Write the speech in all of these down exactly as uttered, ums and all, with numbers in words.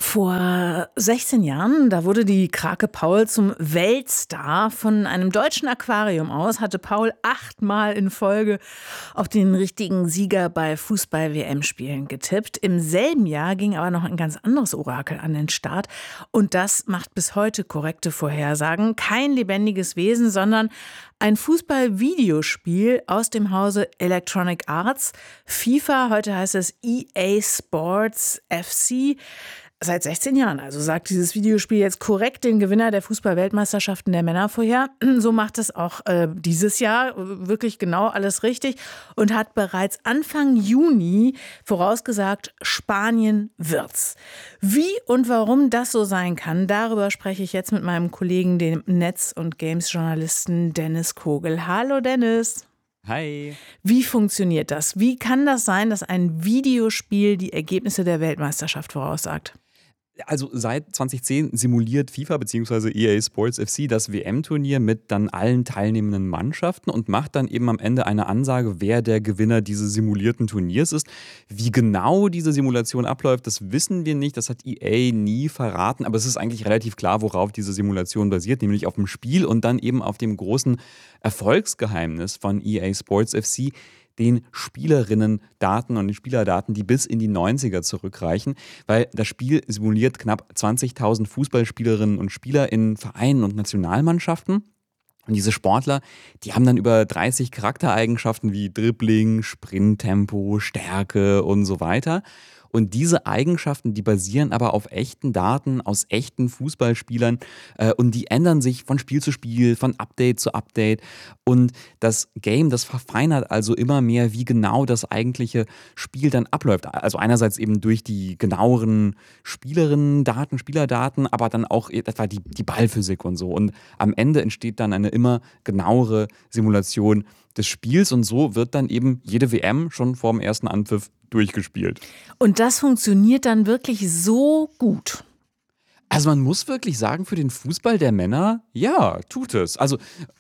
Vor sechzehn Jahren, da wurde die Krake Paul zum Weltstar. Von einem deutschen Aquarium aus hatte Paul achtmal in Folge auf den richtigen Sieger bei Fußball-W M-Spielen getippt. Im selben Jahr ging aber noch ein ganz anderes Orakel an den Start. Und das macht bis heute korrekte Vorhersagen. Kein lebendiges Wesen, sondern ein Fußball-Videospiel aus dem Hause Electronic Arts. FIFA, heute heißt es E A Sports F C. Seit sechzehn Jahren also sagt dieses Videospiel jetzt korrekt den Gewinner der Fußball-Weltmeisterschaften der Männer vorher. So macht es auch äh, dieses Jahr wirklich genau alles richtig und hat bereits Anfang Juni vorausgesagt, Spanien wird's. Wie und warum das so sein kann, darüber spreche ich jetzt mit meinem Kollegen, dem Netz- und Games-Journalisten Dennis Kogel. Hallo Dennis. Hi. Wie funktioniert das? Wie kann das sein, dass ein Videospiel die Ergebnisse der Weltmeisterschaft voraussagt? Also seit zwanzig zehn simuliert FIFA bzw. E A Sports F C das W M-Turnier mit dann allen teilnehmenden Mannschaften und macht dann eben am Ende eine Ansage, wer der Gewinner dieses simulierten Turniers ist. Wie genau diese Simulation abläuft, das wissen wir nicht. Das hat E A nie verraten. Aber es ist eigentlich relativ klar, worauf diese Simulation basiert, nämlich auf dem Spiel und dann eben auf dem großen Erfolgsgeheimnis von E A Sports F C, den Spielerinnen-Daten und den Spielerdaten, die bis in die neunziger zurückreichen, weil das Spiel simuliert knapp zwanzigtausend Fußballspielerinnen und Spieler in Vereinen und Nationalmannschaften. Und diese Sportler, die haben dann über dreißig Charaktereigenschaften wie Dribbling, Sprinttempo, Stärke und so weiter. Und diese Eigenschaften, die basieren aber auf echten Daten aus echten Fußballspielern äh, und die ändern sich von Spiel zu Spiel, von Update zu Update. Und das Game, das verfeinert also immer mehr, wie genau das eigentliche Spiel dann abläuft. Also einerseits eben durch die genaueren Spielerinnen-Daten, Spielerdaten, aber dann auch etwa die, die Ballphysik und so. Und am Ende entsteht dann eine immer genauere Simulation des Spiels und so wird dann eben jede W M schon vor dem ersten Anpfiff durchgespielt. Und das funktioniert dann wirklich so gut? Also man muss wirklich sagen, für den Fußball der Männer, ja, tut es. Also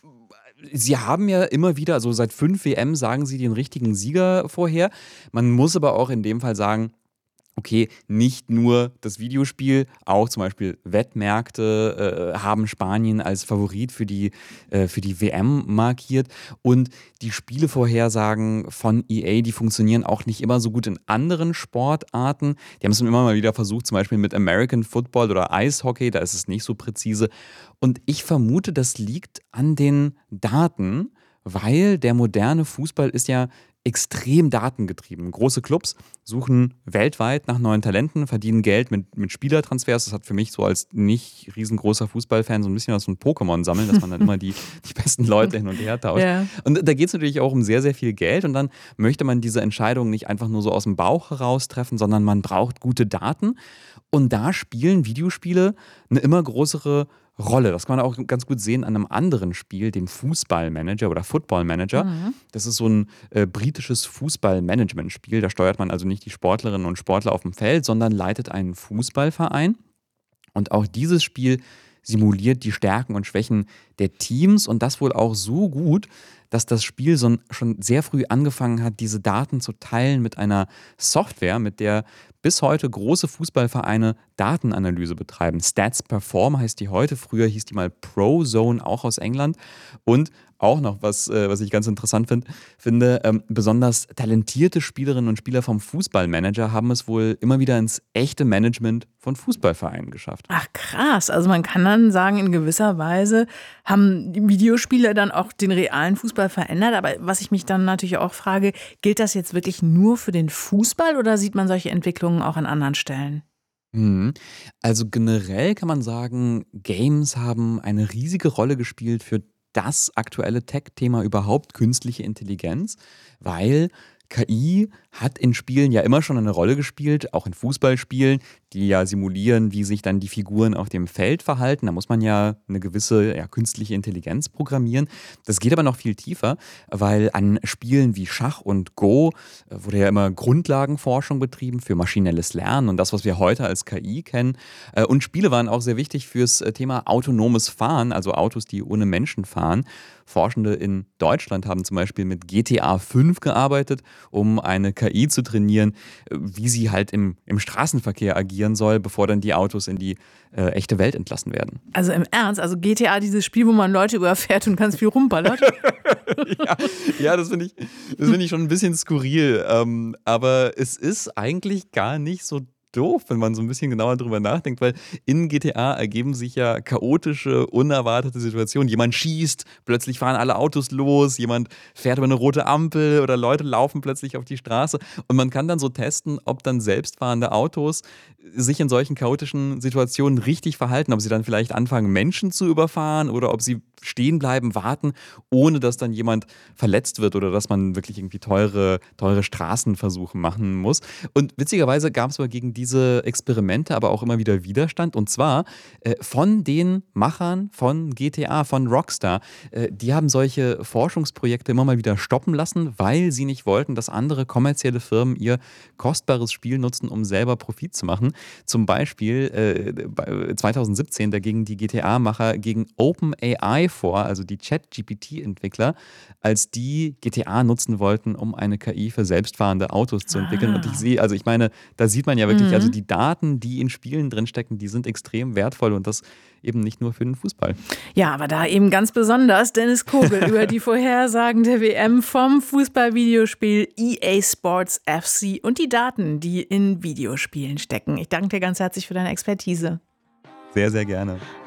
sie haben ja immer wieder, also seit fünf W M sagen sie den richtigen Sieger vorher. Man muss aber auch in dem Fall sagen, okay, nicht nur das Videospiel, auch zum Beispiel Wettmärkte äh, haben Spanien als Favorit für die, äh, für die W M markiert. Und die Spielevorhersagen von E A, die funktionieren auch nicht immer so gut in anderen Sportarten. Die haben es immer mal wieder versucht, zum Beispiel mit American Football oder Eishockey, da ist es nicht so präzise. Und ich vermute, das liegt an den Daten, weil der moderne Fußball ist ja extrem datengetrieben. Große Clubs suchen weltweit nach neuen Talenten, verdienen Geld mit, mit Spielertransfers. Das hat für mich so als nicht riesengroßer Fußballfan so ein bisschen was von Pokémon sammeln, dass man dann immer die, die besten Leute hin und her tauscht. Ja. Und da geht es natürlich auch um sehr, sehr viel Geld und dann möchte man diese Entscheidung nicht einfach nur so aus dem Bauch heraus treffen, sondern man braucht gute Daten und da spielen Videospiele eine immer größere Rolle. Das kann man auch ganz gut sehen an einem anderen Spiel, dem Fußballmanager oder Footballmanager. Mhm. Das ist so ein äh, britisches Fußballmanagement-Spiel. Da steuert man also nicht die Sportlerinnen und Sportler auf dem Feld, sondern leitet einen Fußballverein. Und auch dieses Spiel simuliert die Stärken und Schwächen der Teams und das wohl auch so gut, dass das Spiel so schon sehr früh angefangen hat, diese Daten zu teilen mit einer Software, mit der bis heute große Fußballvereine Datenanalyse betreiben. Stats Perform heißt die heute, früher hieß die mal ProZone, auch aus England. Und auch noch, was, äh, was ich ganz interessant find, finde, ähm, besonders talentierte Spielerinnen und Spieler vom Fußballmanager haben es wohl immer wieder ins echte Management von Fußballvereinen geschafft. Ach krass, also man kann dann sagen, in gewisser Weise haben die Videospiele dann auch den realen Fußball verändert. Aber was ich mich dann natürlich auch frage, gilt das jetzt wirklich nur für den Fußball oder sieht man solche Entwicklungen auch an anderen Stellen? Mhm. Also generell kann man sagen, Games haben eine riesige Rolle gespielt für das aktuelle Tech-Thema überhaupt, künstliche Intelligenz, weil K I hat in Spielen ja immer schon eine Rolle gespielt, auch in Fußballspielen, die ja simulieren, wie sich dann die Figuren auf dem Feld verhalten. Da muss man ja eine gewisse ja, künstliche Intelligenz programmieren. Das geht aber noch viel tiefer, weil an Spielen wie Schach und Go wurde ja immer Grundlagenforschung betrieben für maschinelles Lernen und das, was wir heute als K I kennen. Und Spiele waren auch sehr wichtig fürs Thema autonomes Fahren, also Autos, die ohne Menschen fahren. Forschende in Deutschland haben zum Beispiel mit G T A fünf gearbeitet, um eine K I zu trainieren, wie sie halt im, im Straßenverkehr agieren soll, bevor dann die Autos in die äh, echte Welt entlassen werden. Also im Ernst, also G T A, dieses Spiel, wo man Leute überfährt und ganz viel rumballert? ja, ja, das finde ich, das find ich schon ein bisschen skurril. Ähm, aber es ist eigentlich gar nicht so doof, wenn man so ein bisschen genauer drüber nachdenkt, weil in G T A ergeben sich ja chaotische, unerwartete Situationen. Jemand schießt, plötzlich fahren alle Autos los, jemand fährt über eine rote Ampel oder Leute laufen plötzlich auf die Straße und man kann dann so testen, ob dann selbstfahrende Autos sich in solchen chaotischen Situationen richtig verhalten, ob sie dann vielleicht anfangen, Menschen zu überfahren oder ob sie stehen bleiben, warten, ohne dass dann jemand verletzt wird oder dass man wirklich irgendwie teure, teure Straßenversuche machen muss. Und witzigerweise gab es aber gegen diese Experimente aber auch immer wieder Widerstand und zwar äh, von den Machern von G T A, von Rockstar. Äh, die haben solche Forschungsprojekte immer mal wieder stoppen lassen, weil sie nicht wollten, dass andere kommerzielle Firmen ihr kostbares Spiel nutzen, um selber Profit zu machen. Zum Beispiel äh, zwanzig siebzehn dagegen die G T A-Macher gegen OpenAI vor, also die Chat-G P T-Entwickler, als die G T A nutzen wollten, um eine K I für selbstfahrende Autos zu entwickeln. Ah. Und ich sehe, also ich meine, da sieht man ja wirklich, mhm. also die Daten, die in Spielen drinstecken, die sind extrem wertvoll und das eben nicht nur für den Fußball. Ja, aber da eben ganz besonders Dennis Kogel über die Vorhersagen der W M vom Fußball-Videospiel E A Sports F C und die Daten, die in Videospielen stecken. Ich danke dir ganz herzlich für deine Expertise. Sehr, sehr gerne.